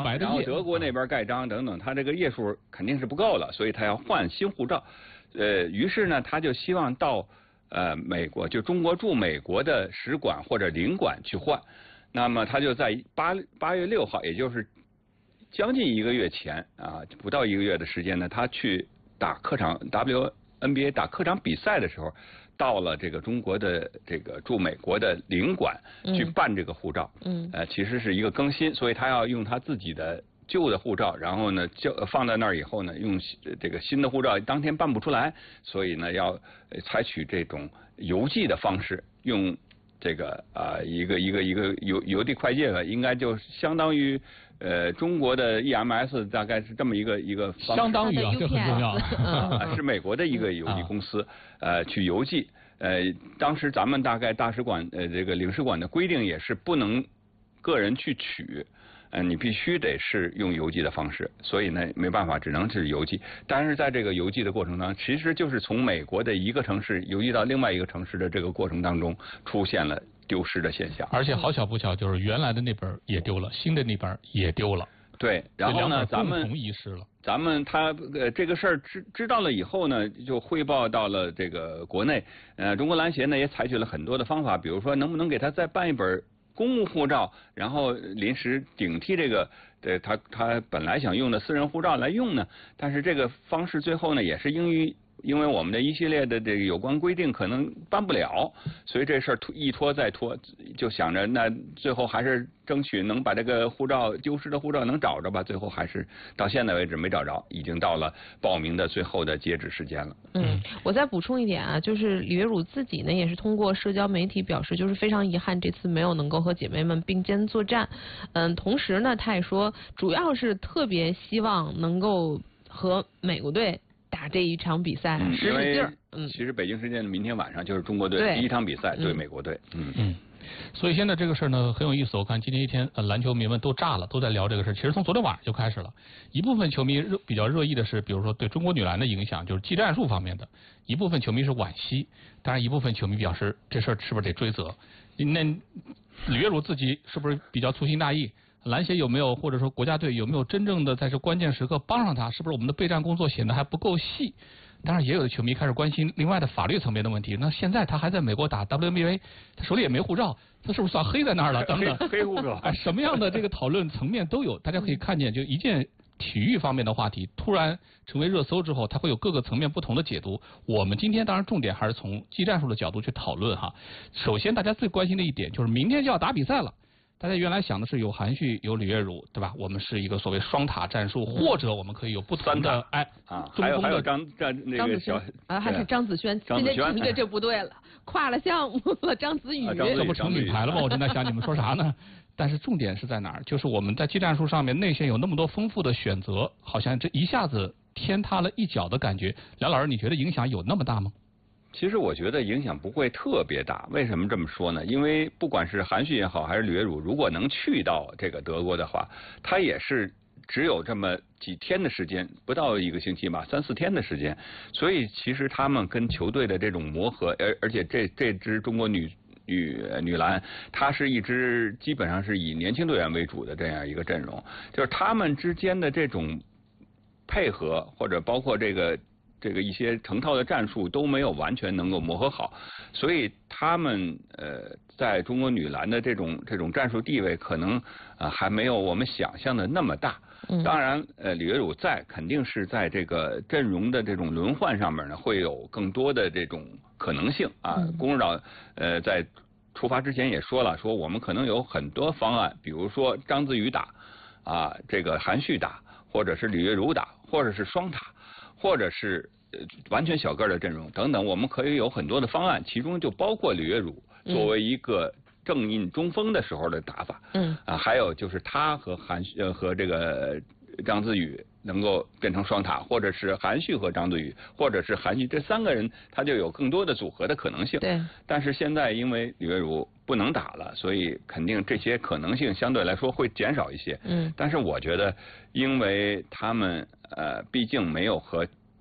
然后德国那边盖章等等，他这个页数肯定是不够了，所以他要换新护照。于是呢，他就希望到美国，就中国驻美国的使馆或者领馆去换。那么他就在8月6号，也就是将近1个月前啊，不到1个月的时间呢，他去打客场 WNBA 打客场比赛的时候，到了这个中国的这个驻美国的领馆去办这个护照。其实是一个更新，所以他要用他自己的旧的护照，然后呢就放在那儿以后呢，用这个新的护照当天办不出来，所以呢要采取这种邮寄的方式，用这个一个邮递快件应该就相当于中国的 EMS 大概是这么一个方式， 相当于这很重要是美国的一个邮递公司去邮寄。当时咱们大概大使馆这个领事馆的规定也是不能个人去取。你必须得是用邮寄的方式，所以呢没办法，只能是邮寄。但是在这个邮寄的过程当中，其实就是从美国的一个城市邮寄到另外一个城市的这个过程当中，出现了丢失的现象。 而且好巧不巧，就是原来的那本也丢了，新的那本也丢了。 对，然后呢，咱们遗失了。 咱们这个事儿知道了以后呢，就汇报到了这个国内。中国篮协呢也采取了很多的方法，比如说能不能给他再办一本公务护照，然后临时顶替这个他本来想用的私人护照来用呢，但是这个方式最后呢也是因为我们的一系列的这个有关规定可能办不了，所以这事儿一拖再拖，就想着那最后还是争取能把这个护照丢失的护照能找着吧，最后还是到现在为止没找着，已经到了报名的最后的截止时间了。 我再补充一点啊，就是李月汝自己呢也是通过社交媒体表示，就是非常遗憾这次没有能够和姐妹们并肩作战。同时呢，他也说主要是特别希望能够和美国队打这一场比赛，使使劲儿。 其实北京时间的明天晚上就是中国队第一场比赛对美国队。 所以现在这个事儿呢很有意思，我看今天一天篮球迷们都炸了，都在聊这个事。其实从昨天晚上就开始了，一部分球迷比较热议的是，比如说对中国女篮的影响，就是技战术方面的；一部分球迷是惋惜，当然一部分球迷表示这事儿是不是得追责？那李月汝自己是不是比较粗心大意？篮协有没有或者说国家队有没有真正的在这关键时刻帮上他？是不是我们的备战工作显得还不够细？当然也有的球迷开始关心另外的法律层面的问题。那现在他还在美国打 WNBA， 他手里也没护照，他是不是算黑在那儿了？等等， 黑护照， 什么样的这个讨论层面都有。大家可以看见，就一件体育方面的话题突然成为热搜之后，它会有各个层面不同的解读。我们今天当然重点还是从技战术的角度去讨论哈。首先大家最关心的一点就是明天就要打比赛了。大家原来想的是有韩旭有李月汝，对吧？我们是一个所谓双塔战术，或者我们可以有不同的还有张子轩还是张子萱，今天听着这不对了，跨了项目了，张子宇， 这不成女排了吗？我正在想你们说啥呢？但是重点是在哪儿？就是我们在技战术上面内线有那么多丰富的选择，好像这一下子天塌了一脚的感觉。梁老师，你觉得影响有那么大吗？ 其实我觉得影响不会特别大，为什么这么说呢？因为不管是韩旭也好，还是李月汝，如果能去到这个德国的话，他也是只有这么几天的时间，不到1个星期吧，3、4天的时间，所以其实他们跟球队的这种磨合，而且这支中国女篮，它是一支基本上是以年轻队员为主的这样一个阵容，就是他们之间的这种配合，或者包括这个一些成套的战术都没有完全能够磨合好，所以他们在中国女篮的这种战术地位可能还没有我们想象的那么大。当然李月汝肯定是在这个阵容的这种轮换上面呢，会有更多的这种可能性啊。龚指导在出发之前也说了，说我们可能有很多方案，比如说张子宇打这个韩旭打，或者是李月汝打，或者是双塔，或者是完全小个的阵容等等，我们可以有很多的方案，其中就包括李月汝作为一个正印中锋的时候的打法。还有就是他和和这个张子宇能够变成双塔，或者是韩旭和张子宇，或者是韩旭，这3个人他就有更多的组合的可能性。 对。 但是现在因为李月汝不能打了，所以肯定这些可能性相对来说会减少一些。但是我觉得，因为他们毕竟没有和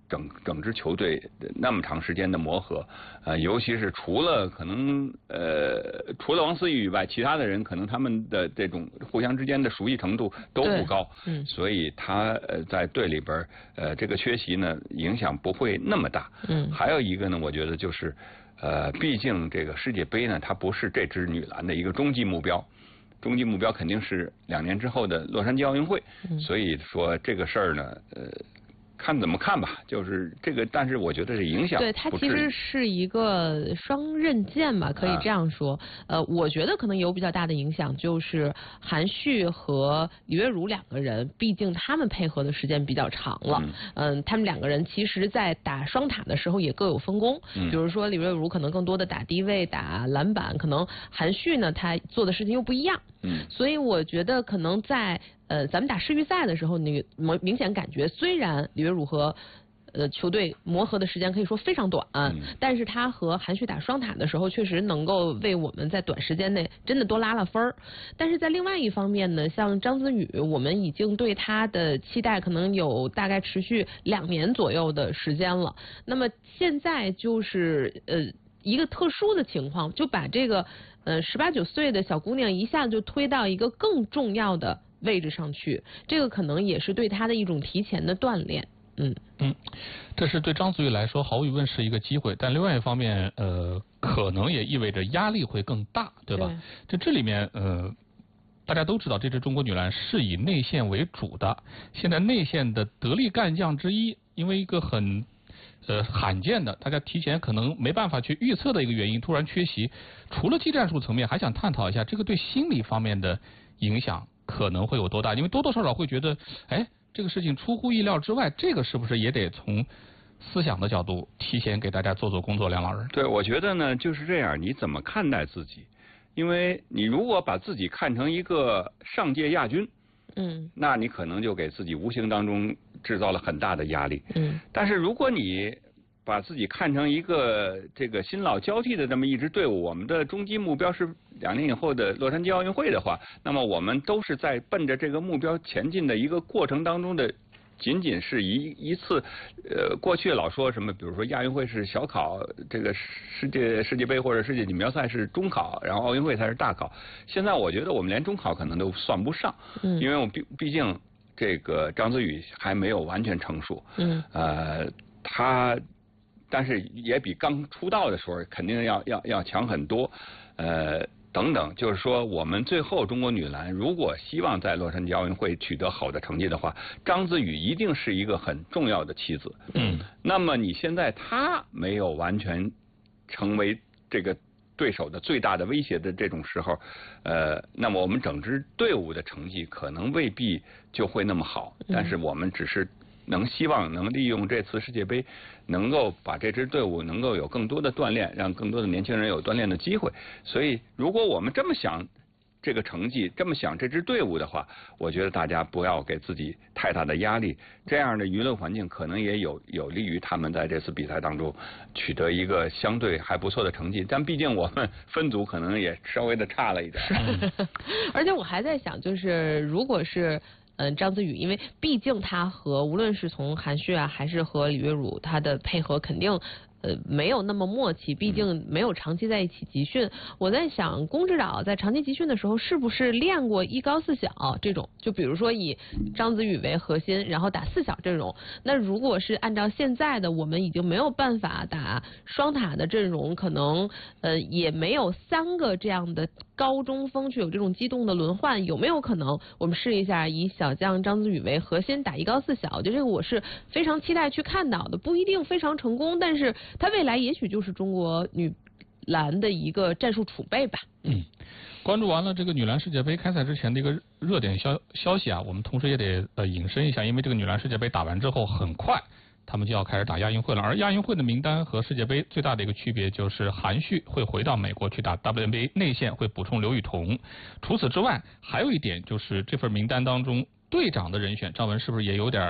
整支球队那么长时间的磨合，尤其是除了王思雨以外，其他的人可能他们的这种互相之间的熟悉程度都不高，所以他在队里边这个缺席呢影响不会那么大。还有一个呢，我觉得就是毕竟这个世界杯呢，它不是这支女篮的一个终极目标。终极目标肯定是2年之后的洛杉矶奥运会，所以说这个事儿呢，看怎么看吧，就是这个，但是我觉得这影响对它其实是一个双刃剑吧，可以这样说。我觉得可能有比较大的影响，就是韩旭和李月茹2个人，毕竟他们配合的时间比较长了。他们2个人其实在打双塔的时候也各有分工，比如说李月茹可能更多的打低位、打篮板，可能韩旭呢他做的事情又不一样。所以我觉得可能在咱们打世预赛的时候，那个明显感觉，虽然李月茹和球队磨合的时间可以说非常短，但是他和韩旭打双塔的时候，确实能够为我们在短时间内真的多拉了分儿。但是在另外一方面呢，像张子宇，我们已经对他的期待可能有大概持续2年左右的时间了。那么现在就是一个特殊的情况，就把这个18、19岁的小姑娘一下就推到一个更重要的位置上去，这个可能也是对她的一种提前的锻炼。 这是对张子宇来说毫无疑问是一个机会，但另外一方面可能也意味着压力会更大，对吧？这里面大家都知道这支中国女篮是以内线为主的，现在内线的得力干将之一，因为一个很罕见的，大家提前可能没办法去预测的一个原因突然缺席，除了技战术层面，还想探讨一下这个对心理方面的影响可能会有多大？因为多多少少会觉得，这个事情出乎意料之外，这个是不是也得从思想的角度提前给大家做工作？梁老师， 对，我觉得呢就是这样，你怎么看待自己？因为你如果把自己看成一个上届亚军，那你可能就给自己无形当中制造了很大的压力。但是如果你把自己看成一个这个新老交替的这么一支队伍，我们的终极目标是2年以后的洛杉矶奥运会的话，那么我们都是在奔着这个目标前进的一个过程当中的，仅仅是一次过去老说什么，比如说亚运会是小考，这个世界杯或者世界锦标赛是中考，然后奥运会才是大考。现在我觉得我们连中考可能都算不上，因为我毕竟这个张子宇还没有完全成熟，但是也比刚出道的时候肯定要强很多，等等，就是说我们最后中国女篮如果希望在洛杉矶奥运会取得好的成绩的话，张子宇一定是一个很重要的棋子。那么你现在他没有完全成为这个对手的最大的威胁的这种时候，那么我们整支队伍的成绩可能未必就会那么好，但是我们只是希望能利用这次世界杯，能够把这支队伍能够有更多的锻炼，让更多的年轻人有锻炼的机会。所以，如果我们这么想这个成绩，这么想这支队伍的话，我觉得大家不要给自己太大的压力。这样的舆论环境可能也有利于他们在这次比赛当中取得一个相对还不错的成绩。但毕竟我们分组可能也稍微的差了一点。 而且我还在想，就是如果是张子宇，因为毕竟他和无论是从韩旭啊，还是和李月茹，他的配合肯定没有那么默契，毕竟没有长期在一起集训。我在想，龚指导在长期集训的时候，是不是练过1高4小这种？就比如说以张子宇为核心，然后打4小阵容。那如果是按照现在的，我们已经没有办法打双塔的阵容，可能也没有3个这样的高中锋去有这种机动的轮换，有没有可能我们试一下以小将张子宇为核心打1高4小？就这个我是非常期待去看到的，不一定非常成功，但是他未来也许就是中国女篮的一个战术储备吧。 关注完了这个女篮世界杯开赛之前的一个热点消息啊，我们同时也得引申一下，因为这个女篮世界杯打完之后，很快他们就要开始打亚运会了。而亚运会的名单和世界杯最大的一个区别就是韩旭会回到美国去打 WNBA， 内线会补充刘雨桐。除此之外，还有一点就是这份名单当中队长的人选，张文是不是也有点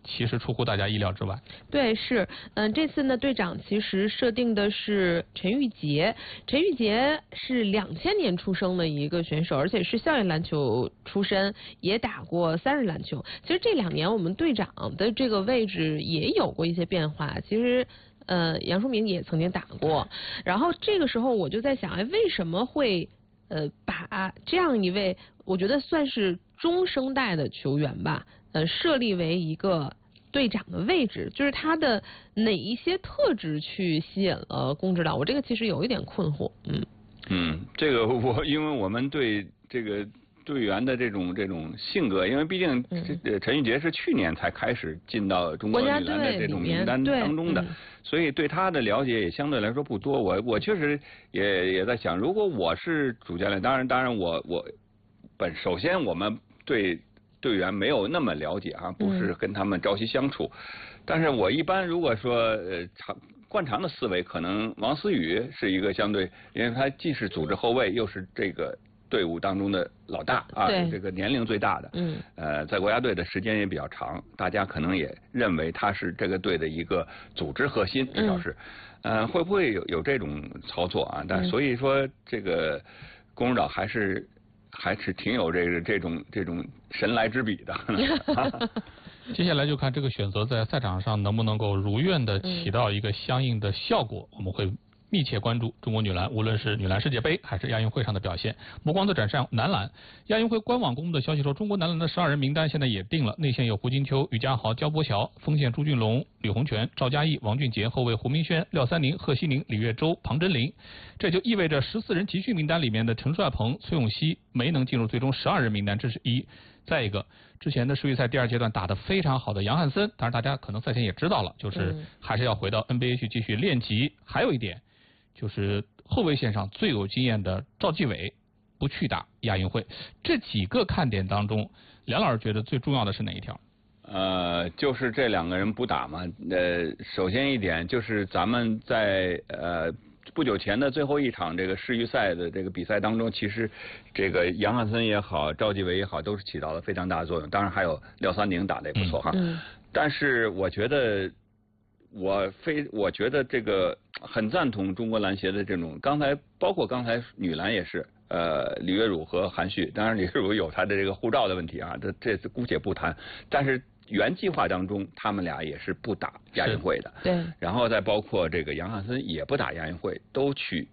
其实出乎大家意料之外。 对，是，这次呢，队长其实设定的是陈玉洁。陈玉洁是2000年出生的一个选手，而且是校园篮球出身，也打过3人篮球。其实这2年我们队长的这个位置也有过一些变化。其实。杨淑明也曾经打过，然后这个时候我就在想，为什么会把这样一位我觉得算是中生代的球员吧，设立为一个队长的位置，就是他的哪一些特质去吸引了龚指导？我这个其实有一点困惑， 这个因为我们对这个队员的这种性格，因为毕竟陈玉洁是去年才开始进到中国女篮的这种名单当中的，所以对他的了解也相对来说不多。我确实也在想，如果我是主教练，当然我首先我们对队员没有那么了解啊，不是跟他们朝夕相处，但是我一般如果说惯常的思维，可能王思雨是一个相对，因为他既是组织后卫，又是这个队伍当中的老大啊，这个年龄最大的，在国家队的时间也比较长，大家可能也认为他是这个队的一个组织核心，至少是，会不会有这种操作啊？但所以说这个龚指导还是挺有这种神来之笔的。 接下来就看这个选择在赛场上能不能够如愿的起到一个相应的效果，我们会密切关注中国女篮，无论是女篮世界杯还是亚运会上的表现。目光则转向男篮，亚运会官网公布的消息说，中国男篮的12人名单现在也定了，内线有胡金秋、于家豪、焦波乔，锋线朱俊龙、吕红权、赵嘉译、王俊杰，后卫胡明轩、廖三宁、贺西宁、李月洲、庞真麟。这就意味着14人集训名单里面的陈帅鹏、崔永熙没能进入最终12人名单，这是一。再一个，之前的世预赛第2阶段打得非常好的杨汉森，当然大家可能赛前也知道了，就是还是要回到 NBA 去继续练级。还有一点，就是后卫线上最有经验的赵继伟不去打亚运会。这几个看点当中，梁老师觉得最重要的是哪一条？ 就是这2个人不打嘛。首先一点就是咱们在不久前的最后一场这个世预赛的这个比赛当中，其实这个杨汉森也好，赵继伟也好，都是起到了非常大的作用。当然还有廖三宁打得也不错哈。但是我觉得我觉得这个很赞同中国篮协的这种，包括刚才女篮也是，李月汝和韩旭，当然李月汝有他的这个护照的问题啊，这次姑且不谈，但是原计划当中他们俩也是不打亚运会的， 对， 然后再包括这个杨汉森也不打亚运会，都去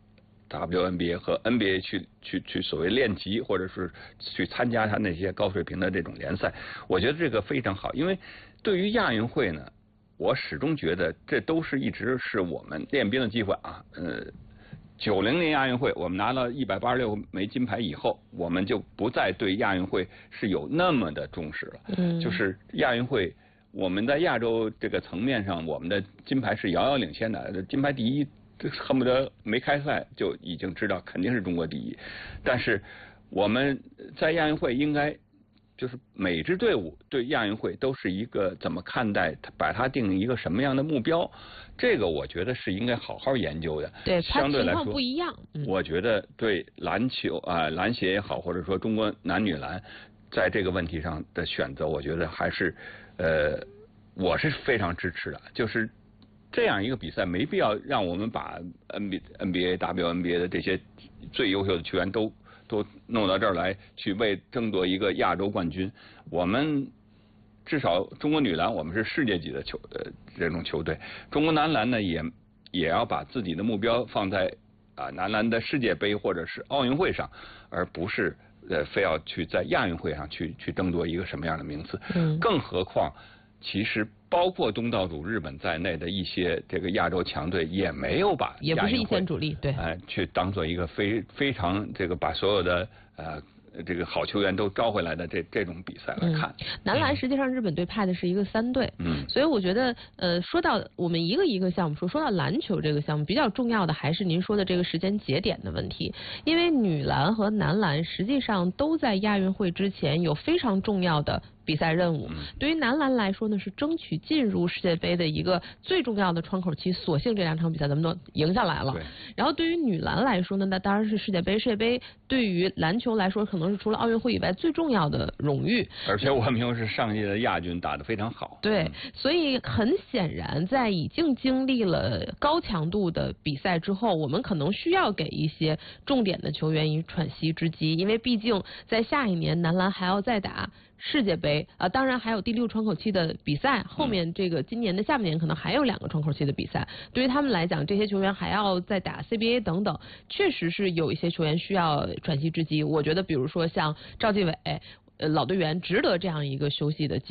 WNBA 和 NBA 去所谓练级，或者是去参加他那些高水平的这种联赛，我觉得这个非常好，因为对于亚运会呢，我始终觉得这都是一直是我们练兵的机会啊。90年亚运会我们拿了186枚金牌以后，我们就不再对亚运会是有那么的重视了。就是亚运会我们在亚洲这个层面上，我们的金牌是遥遥领先的，金牌第一恨不得没开赛就已经知道肯定是中国第一。但是我们在亚运会应该就是每支队伍对亚运会都是一个怎么看待，把它定一个什么样的目标，这个我觉得是应该好好研究的。 对， 相对来说不一样。 我觉得对篮球篮协也好，或者说中国男女篮在这个问题上的选择，我觉得还是我是非常支持的。就是这样一个比赛，没必要让我们把 NBA、WNBA 的这些最优秀的球员都弄到这儿来，去为争夺一个亚洲冠军。我们至少中国女篮，我们是世界级的这种球队。中国男篮呢，也要把自己的目标放在男篮的世界杯或者是奥运会上，而不是非要去在亚运会上去争夺一个什么样的名次。更何况，其实包括东道主日本在内的一些这个亚洲强队也没有把也不是一线主力，对， 去当做一个非常这个把所有的这个好球员都招回来的这种比赛来看。 男篮实际上日本队派的是一个3队，所以我觉得说到我们一个项目说到篮球这个项目，比较重要的还是您说的这个时间节点的问题，因为女篮和男篮实际上都在亚运会之前有非常重要的比赛任务。对于男篮来说呢，是争取进入世界杯的一个最重要的窗口期，所幸这2场比赛咱们都赢下来了。然后对于女篮来说呢，那当然是世界杯。世界杯对于篮球来说，可能是除了奥运会以外最重要的荣誉。 而且我们又是上届的亚军，打得非常好。 对，所以很显然，在已经经历了高强度的比赛之后，我们可能需要给一些重点的球员以喘息之机，因为毕竟在下一年男篮还要再打世界杯当然还有第6窗口期的比赛，后面这个今年的下半年可能还有2个窗口期的比赛。对于他们来讲，这些球员还要再打 CBA 等等，确实是有一些球员需要喘息之机。我觉得比如说像赵继伟老队员值得这样一个休息的机会。